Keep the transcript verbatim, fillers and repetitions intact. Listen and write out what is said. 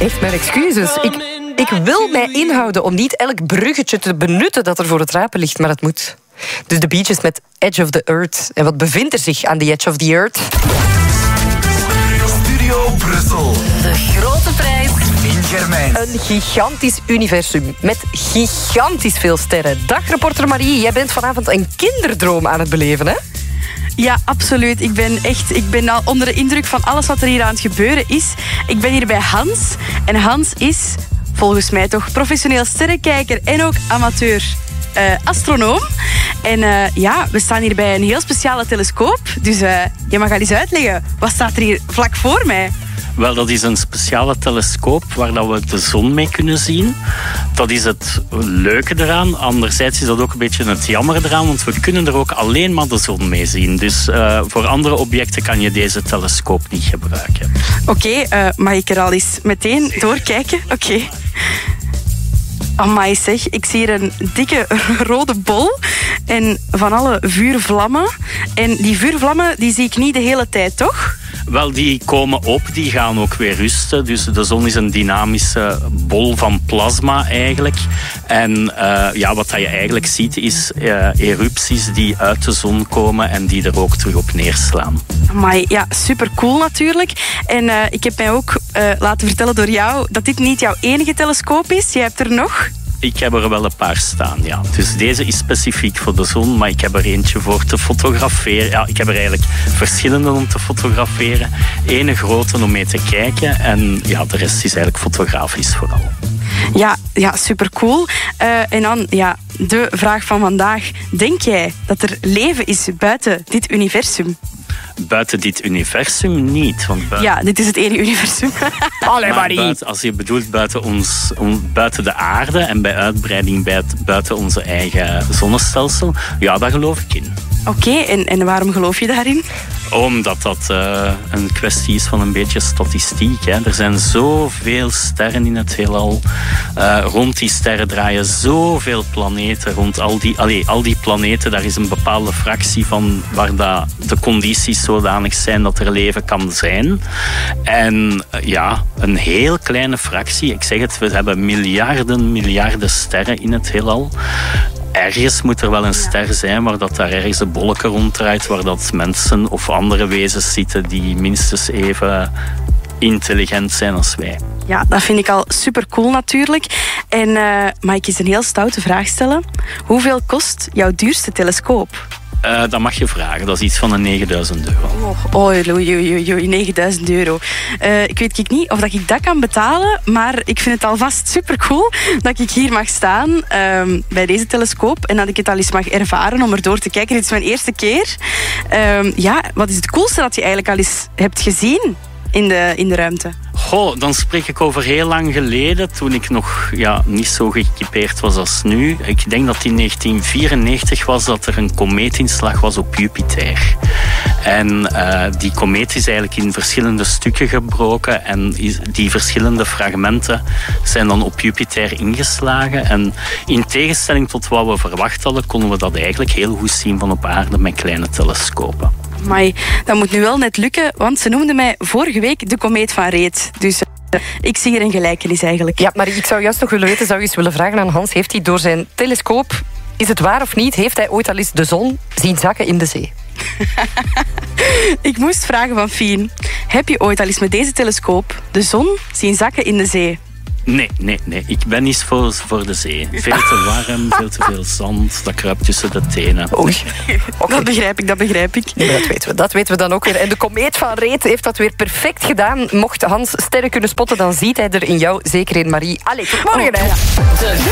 Echt mijn excuses. Ik, ik wil mij inhouden om niet elk bruggetje te benutten dat er voor het rapen ligt, maar het moet. Dus de Bee Gees met Edge of the Earth. En wat bevindt er zich aan die Edge of the Earth? Studio Brussel. De grote prijs. In Germijn. Een gigantisch universum met gigantisch veel sterren. Dag, reporter Marie. Jij bent vanavond een kinderdroom aan het beleven, hè? Ja, absoluut. Ik ben echt ik ben al onder de indruk van alles wat er hier aan het gebeuren is. Ik ben hier bij Hans. En Hans is, volgens mij toch, professioneel sterrenkijker en ook amateur uh, astronoom. En uh, ja, we staan hier bij een heel speciale telescoop. Dus uh, je mag al eens uitleggen. Wat staat er hier vlak voor mij? Wel, dat is een speciale telescoop waar dat we de zon mee kunnen zien. Dat is het leuke eraan. Anderzijds is dat ook een beetje het jammer eraan, want we kunnen er ook alleen maar de zon mee zien. Dus uh, voor andere objecten kan je deze telescoop niet gebruiken. Oké, okay, uh, mag ik er al eens meteen doorkijken? Oké. Okay. Amai zeg, ik zie hier een dikke rode bol en van alle vuurvlammen. En die vuurvlammen die zie ik niet de hele tijd, toch? Wel, die komen op, die gaan ook weer rusten. Dus de zon is een dynamische bol van plasma eigenlijk. En uh, ja, wat je eigenlijk ziet is uh, erupties die uit de zon komen en die er ook terug op neerslaan. Amai, ja, super cool natuurlijk. En uh, ik heb mij ook uh, laten vertellen door jou dat dit niet jouw enige telescoop is. Jij hebt er nog... Ik heb er wel een paar staan, ja. Dus deze is specifiek voor de zon, maar ik heb er eentje voor te fotograferen. Ja, ik heb er eigenlijk verschillende om te fotograferen. Ene grote om mee te kijken en ja, de rest is eigenlijk fotografisch vooral. Ja, ja, super cool. Uh, en dan, ja, de vraag van vandaag. Denk jij dat er leven is buiten dit universum? Buiten dit universum niet. Want buiten... Ja, dit is het ene universum. Allee, Marie. Buiten, als je bedoelt buiten, ons, on, buiten de aarde en bij uitbreiding buiten onze eigen zonnestelsel, ja, daar geloof ik in. Oké, okay, en, en waarom geloof je daarin? Omdat dat uh, een kwestie is van een beetje statistiek. Hè. Er zijn zoveel sterren in het heelal. Uh, rond die sterren draaien zoveel planeten. Rond al die, allee, al die planeten, daar is een bepaalde fractie van waar dat de condities zodanig zijn dat er leven kan zijn. En uh, ja, een heel kleine fractie. Ik zeg het, we hebben miljarden, miljarden sterren in het heelal. Ergens moet er wel een ster zijn waar dat daar ergens een bolletje ronddraait, waar dat mensen of andere wezens zitten die minstens even intelligent zijn als wij. Ja, dat vind ik al super cool natuurlijk. En uh, mag ik eens een heel stoute vraag stellen? Hoeveel kost jouw duurste telescoop? Uh, dat mag je vragen. Dat is iets van een negenduizend euro. Oh, oei, oei, oei, oei, negenduizend euro. Uh, ik weet niet of dat ik dat kan betalen, maar ik vind het alvast super cool dat ik hier mag staan uh, bij deze telescoop en dat ik het al eens mag ervaren om erdoor te kijken. Dit is mijn eerste keer. Uh, ja, wat is het coolste dat je eigenlijk al eens hebt gezien in de, in de ruimte? Goh, dan spreek ik over heel lang geleden, toen ik nog ja, niet zo geëquipeerd was als nu. Ik denk dat in negentien vierennegentig was dat er een komeetinslag was op Jupiter. En uh, die komeet is eigenlijk in verschillende stukken gebroken en is, die verschillende fragmenten zijn dan op Jupiter ingeslagen. En in tegenstelling tot wat we verwacht hadden, konden we dat eigenlijk heel goed zien van op aarde met kleine telescopen. Maar dat moet nu wel net lukken, want ze noemden mij vorige week de komeet van Reet. Dus uh, ik zie hier een gelijkenis eigenlijk. Ja, maar ik zou juist nog willen weten, zou je eens willen vragen aan Hans, heeft hij door zijn telescoop, is het waar of niet, heeft hij ooit al eens de zon zien zakken in de zee? Ik moest vragen van Fien, heb je ooit al eens met deze telescoop de zon zien zakken in de zee? Nee, nee, nee. Ik ben niet voor, voor de zee. Veel te warm, veel te veel zand. Dat kruipt tussen de tenen. Oei. Okay. Dat begrijp ik, dat begrijp ik. Ja, dat weten we, dat weten we dan ook weer. En de komeet van Reet heeft dat weer perfect gedaan. Mocht Hans sterren kunnen spotten, dan ziet hij er in jou zeker in, Marie. Allee, tot morgen. Oh, ja. De